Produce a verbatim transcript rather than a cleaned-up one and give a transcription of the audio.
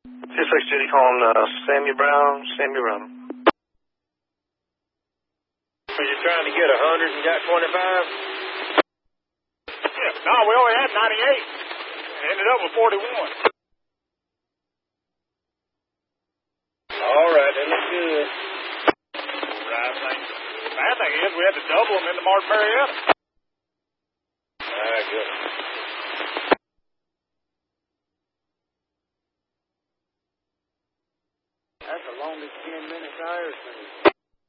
two six Judy calling uh, Sammy Brown, Sammy Brown. Were you trying to get one hundred and got twenty-five? Yeah, no, we only had ninety-eight. Ended up with forty-one. All right, that looks good. Right thing. The bad thing is we had to double them into Martin Marietta. All right, good. That's the longest ten minutes I ever seen.